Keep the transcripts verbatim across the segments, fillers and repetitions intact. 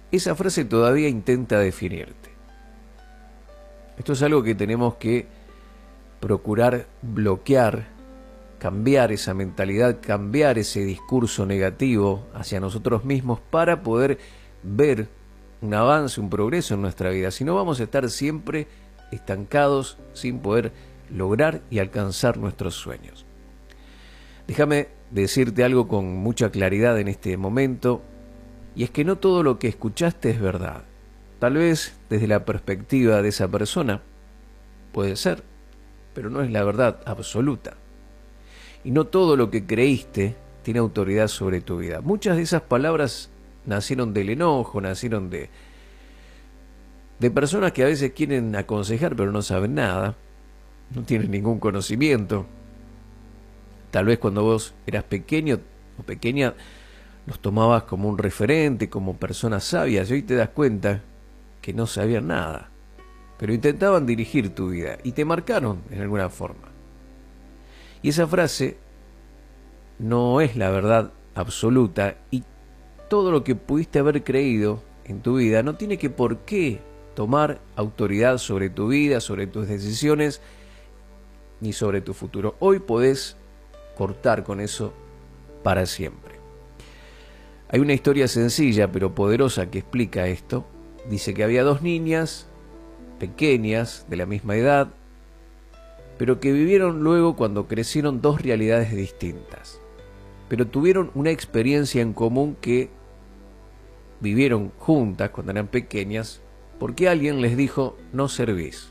esa frase todavía intenta definirte. Esto es algo que tenemos que procurar bloquear, cambiar esa mentalidad, cambiar ese discurso negativo hacia nosotros mismos para poder ver un avance, un progreso en nuestra vida. Si no, vamos a estar siempre estancados sin poder lograr y alcanzar nuestros sueños. Déjame decirte algo con mucha claridad en este momento, y es que no todo lo que escuchaste es verdad. Tal vez desde la perspectiva de esa persona puede ser, pero no es la verdad absoluta. Y no todo lo que creíste tiene autoridad sobre tu vida. Muchas de esas palabras nacieron del enojo, nacieron de, de personas que a veces quieren aconsejar pero no saben nada, no tienen ningún conocimiento. Tal vez cuando vos eras pequeño o pequeña los tomabas como un referente, como personas sabias, y hoy te das cuenta que no sabían nada, pero intentaban dirigir tu vida y te marcaron en alguna forma. Y esa frase no es la verdad absoluta, y todo lo que pudiste haber creído en tu vida no tiene que por qué tomar autoridad sobre tu vida, sobre tus decisiones, ni sobre tu futuro. Hoy podés cortar con eso para siempre. Hay una historia sencilla pero poderosa que explica esto. Dice que había dos niñas pequeñas de la misma edad, pero que vivieron luego, cuando crecieron, dos realidades distintas. Pero tuvieron una experiencia en común que vivieron juntas cuando eran pequeñas, porque alguien les dijo: no servís.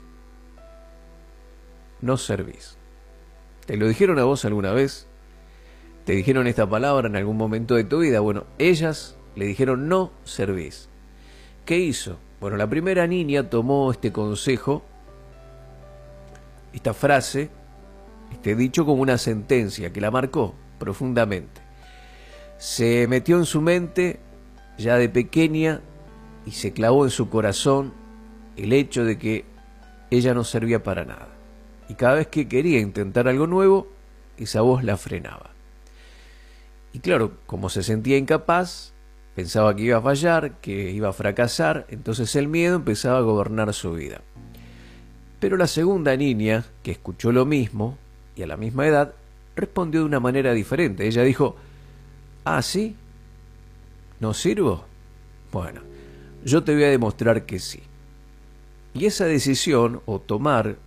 No servís. ¿Te lo dijeron a vos alguna vez? ¿Te dijeron esta palabra en algún momento de tu vida? Bueno, ellas le dijeron: no servís. ¿Qué hizo? Bueno, la primera niña tomó este consejo, esta frase, este dicho, como una sentencia que la marcó profundamente. Se metió en su mente ya de pequeña y se clavó en su corazón el hecho de que ella no servía para nada. Y cada vez que quería intentar algo nuevo, esa voz la frenaba. Y claro, como se sentía incapaz, pensaba que iba a fallar, que iba a fracasar, entonces el miedo empezaba a gobernar su vida. Pero la segunda niña, que escuchó lo mismo y a la misma edad, respondió de una manera diferente. Ella dijo: ¿ah, sí? ¿No sirvo? Bueno, yo te voy a demostrar que sí. Y esa decisión, o tomar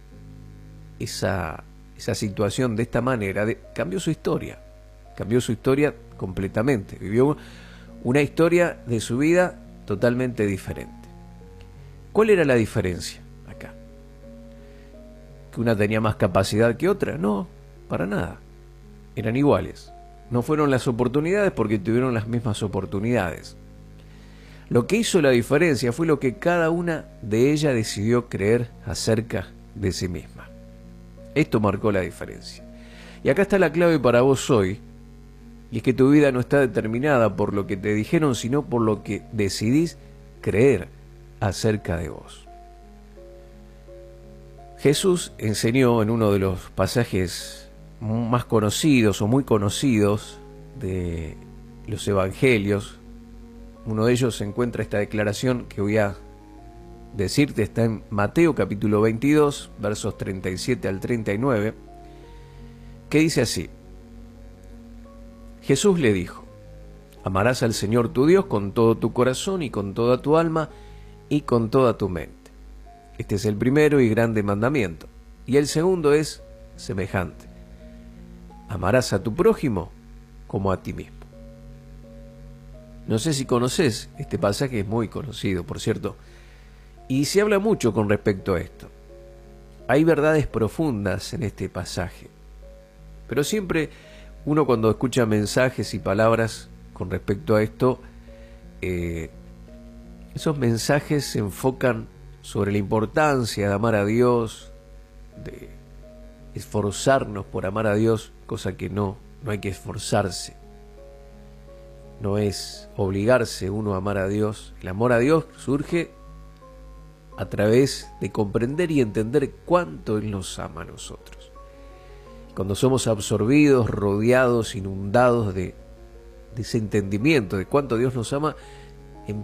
esa, esa situación de esta manera, de, cambió su historia. Cambió su historia completamente. Vivió una historia de su vida totalmente diferente. ¿Cuál era la diferencia acá? ¿Que una tenía más capacidad que otra? No, para nada. Eran iguales. No fueron las oportunidades porque tuvieron las mismas oportunidades. Lo que hizo la diferencia fue lo que cada una de ellas decidió creer acerca de sí misma. Esto marcó la diferencia. Y acá está la clave para vos hoy. Y es que tu vida no está determinada por lo que te dijeron, sino por lo que decidís creer acerca de vos. Jesús enseñó en uno de los pasajes más conocidos o muy conocidos de los evangelios. Uno de ellos se encuentra esta declaración que voy a decirte, está en Mateo capítulo veintidós, versos treinta y siete al treinta y nueve, que dice así: Jesús le dijo: amarás al Señor tu Dios con todo tu corazón y con toda tu alma y con toda tu mente. Este es el primero y grande mandamiento. Y el segundo es semejante: amarás a tu prójimo como a ti mismo. No sé si conoces este pasaje, es muy conocido, por cierto, y se habla mucho con respecto a esto. Hay verdades profundas en este pasaje, pero siempre uno, cuando escucha mensajes y palabras con respecto a esto, eh, esos mensajes se enfocan sobre la importancia de amar a Dios, de esforzarnos por amar a Dios, cosa que no, no hay que esforzarse. No es obligarse uno a amar a Dios. El amor a Dios surge a través de comprender y entender cuánto Él nos ama a nosotros. Cuando somos absorbidos, rodeados, inundados de, de ese entendimiento de cuánto Dios nos ama,